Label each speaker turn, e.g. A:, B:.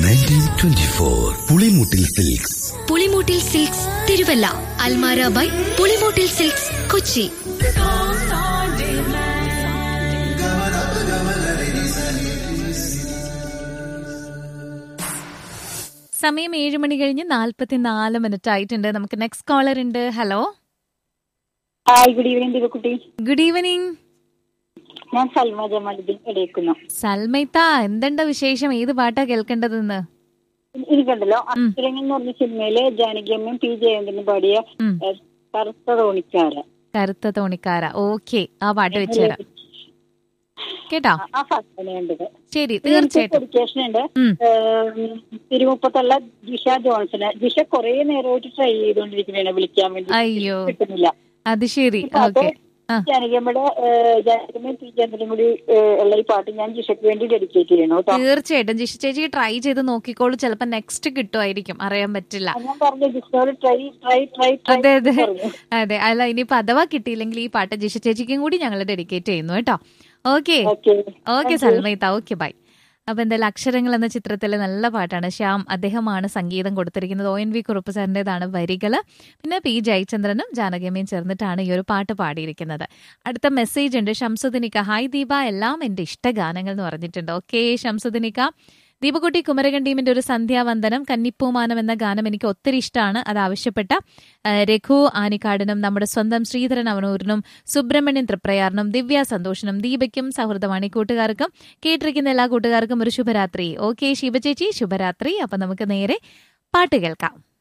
A: 1924 Pulimoottil silks.
B: Pulimoottil silks Thiruvalla. Almara by Pulimoottil silks Kochi.
C: സമയം 7 മണി കഴിഞ്ഞ് 44 ആയിട്ടുണ്ട്. നമുക്ക് നെക്സ്റ്റ് കോളർ ഉണ്ട്. Hello,
D: hi, good evening ദിവക്കുട്ടി.
C: Good evening.
D: ഞാൻ സൽമ ജമാലുദ്ദീൻ എടേക്കുന്നു.
C: സൽമൈത്ത, എന്തുണ്ട് വിശേഷം? ഏത് പാട്ടാ കേൾക്കേണ്ടതെന്ന്?
D: എനിക്കുണ്ടല്ലോ, അസുരങ്ങൾ എന്ന് പറഞ്ഞ സിനിമയിലെ ജാനകിയമ്മയും പി ജയന്തനും പാടിയ കറുത്ത തോണിക്കാര.
C: കറുത്ത തോണിക്കാര. ഓക്കെ, ആ പാട്ട് വെച്ചുതരാം കേട്ടോ.
D: ആ ഫസ്റ്റ്
C: ശരി, തീർച്ചയായിട്ടും.
D: ഡെഡിക്കേഷൻ ഉണ്ട് തിരുമുപ്പത്തുള്ള ജിഷ ജോൺസന്. ജിഷ കുറെ നേരമായിട്ട് ട്രൈ ചെയ്തോണ്ടിരിക്കുന്നതാണ് വിളിക്കാൻ വേണ്ടി.
C: അയ്യോ,
D: കിട്ടുന്നില്ല.
C: അത് ശരി. ഓക്കെ,
D: ജാനകിയമ്മയുടെ ജാനകിയമ്മയും പി ജയന്തനും കൂടി ഉള്ള ഈ പാട്ട് ഞാൻ ജിഷയ്ക്ക് വേണ്ടി ഡെഡിക്കേറ്റ് ചെയ്യണോ?
C: തീർച്ചയായിട്ടും. ജിഷ ചേച്ചി ട്രൈ ചെയ്ത് നോക്കിക്കോളൂ, ചിലപ്പോ നെക്സ്റ്റ് കിട്ടുമായിരിക്കും, അറിയാൻ പറ്റില്ല.
D: ഞാൻ പറഞ്ഞു ജിഷയോട് ട്രൈ ട്രൈ ട്രൈ.
C: അതെ അതെ അതെ. അല്ല, ഇനിയിപ്പോ അഥവാ കിട്ടിയില്ലെങ്കിൽ ഈ പാട്ട് ജിഷ ചേച്ചിക്കും കൂടി ഞങ്ങൾ ഡെഡിക്കേറ്റ് ചെയ്യുന്നു കേട്ടോ. Okay okay സൽമൈത്ത, okay bye. അപ്പൊ എന്തായാലും അക്ഷരങ്ങൾ എന്ന ചിത്രത്തിലെ നല്ല പാട്ടാണ്. ശ്യാം അദ്ദേഹമാണ് സംഗീതം കൊടുത്തിരിക്കുന്നത്. ONV കുറുപ്പ് സാറിൻ്റെതാണ് വരികള്. പിന്നെ പി ജയചന്ദ്രനും ജാനകിയമ്മയും ചേർന്നിട്ടാണ് ഈ ഒരു പാട്ട് പാടിയിരിക്കുന്നത്. അടുത്ത മെസ്സേജ് ഉണ്ട്. ഷംസുദിനിക്ക, ഹായ് ദീപ, എല്ലാം എന്റെ ഇഷ്ട ഗാനങ്ങൾ എന്ന് പറഞ്ഞിട്ടുണ്ട്. ഓക്കെ ഷംസുദിനിക്ക. ദീപകുട്ടി കുമരകൻ ടീമിന്റെ ഒരു സന്ധ്യാവന്ദനം കന്നിപ്പൂമാനം എന്ന ഗാനം എനിക്ക് ഒത്തിരി ഇഷ്ടമാണ്. അത് ആവശ്യപ്പെട്ട രഘു ആനിക്കാടിനും നമ്മുടെ സ്വന്തം ശ്രീധരൻ അവനൂരിനും സുബ്രഹ്മണ്യൻ തൃപ്രയാറിനും ദിവ്യ സന്തോഷിനും ദീപയ്ക്കും സൗഹൃദവാണി കൂട്ടുകാർക്കും കേട്ടിരിക്കുന്ന എല്ലാ കൂട്ടുകാർക്കും ഒരു ശുഭരാത്രി. ഓക്കെ ശിവചേച്ചി, ശുഭരാത്രി. അപ്പൊ നമുക്ക് നേരെ പാട്ട് കേൾക്കാം.